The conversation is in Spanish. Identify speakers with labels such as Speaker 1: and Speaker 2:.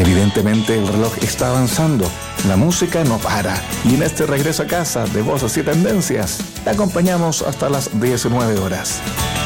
Speaker 1: Evidentemente el reloj está avanzando, la música no para y en este regreso a casa de Voces y Tendencias te acompañamos hasta las 19 horas.